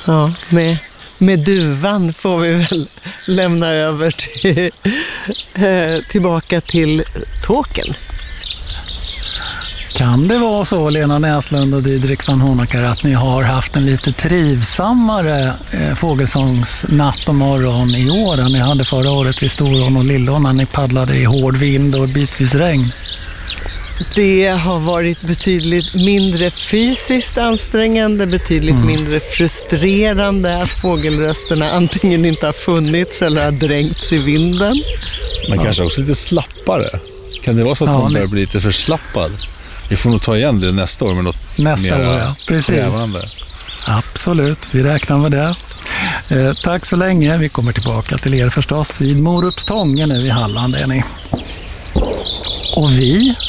Ja, med duvan får vi väl lämna över tillbaka till Tåkern. Kan det vara så, Lena Näslund och Didrik van Honacker, att ni har haft en lite trivsammare fågelsångsnatt och morgon i år än ni hade förra året vid Storån och Lillån när ni paddlade i hård vind och bitvis regn? Det har varit betydligt mindre fysiskt ansträngande, betydligt mindre frustrerande att fågelrösterna antingen inte har funnits eller har dränkts i vinden. Men kanske också lite slappare. Kan det vara så att man börjar bli lite förslappad? Vi får nog ta igen det nästa år med något nästa år, ja. Precis. Krävande. Absolut, vi räknar med det. Tack så länge. Vi kommer tillbaka till er förstås vid Morupstången nu i Halland är ni. Och vi